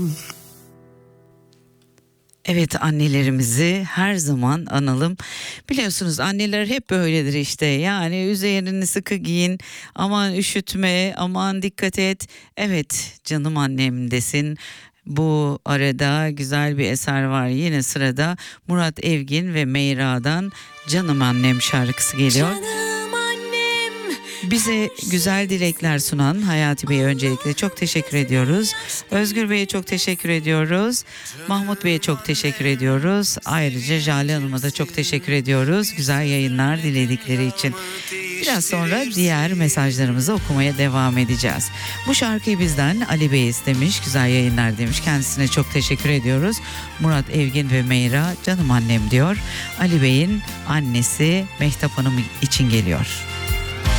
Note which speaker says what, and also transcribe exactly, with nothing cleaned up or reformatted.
Speaker 1: Evet, annelerimizi her zaman analım. Biliyorsunuz anneler hep böyledir işte. Yani üzerini sıkı giyin, aman üşütme, aman dikkat et. Evet canım annem desin. Bu arada güzel bir eser var yine sırada. Murat Evgin ve Meyra'dan Canım Annem şarkısı geliyor. Bize güzel dilekler sunan Hayati Bey'e öncelikle çok teşekkür ediyoruz. Özgür Bey'e çok teşekkür ediyoruz. Mahmut Bey'e çok teşekkür ediyoruz. Ayrıca Jale Hanım'a da çok teşekkür ediyoruz. Güzel yayınlar diledikleri için. Biraz sonra diğer mesajlarımızı okumaya devam edeceğiz. Bu şarkıyı bizden Ali Bey istemiş. Güzel yayınlar demiş. Kendisine çok teşekkür ediyoruz. Murat Evgin ve Meyra Canım Annem diyor. Ali Bey'in annesi Mehtap Hanım için geliyor.